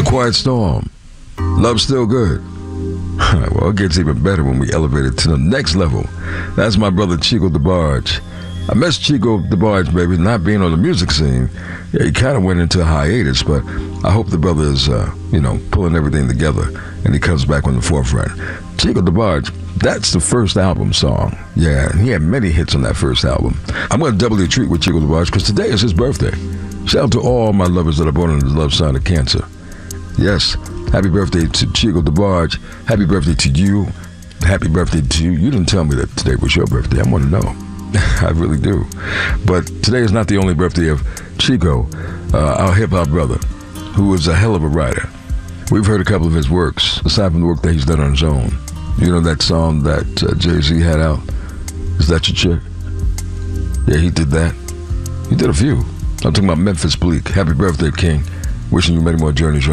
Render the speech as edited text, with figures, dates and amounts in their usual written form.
Quiet Storm. Love Still Good. Well, it gets even better when we elevate it to the next level. That's my brother Chico DeBarge. I miss Chico DeBarge, baby, not being on the music scene. Yeah, he kind of went into a hiatus, but I hope the brother is, pulling everything together and he comes back on the forefront. Chico DeBarge, that's the first album song. Yeah, he had many hits on that first album. I'm going to double your treat with Chico DeBarge because today is his birthday. Shout out to all my lovers that are born on the love side of cancer. Yes, happy birthday to Chico DeBarge. Happy birthday to you. Happy birthday to you. You didn't tell me that today was your birthday. I want to know. I really do. But today is not the only birthday of Chico, our hip-hop brother, who is a hell of a writer. We've heard a couple of his works, aside from the work that he's done on his own. You know that song that Jay-Z had out? Is That Your Chick? Yeah, he did that. He did a few. I'm talking about Memphis Bleak. Happy birthday, King. Wishing you many more journeys.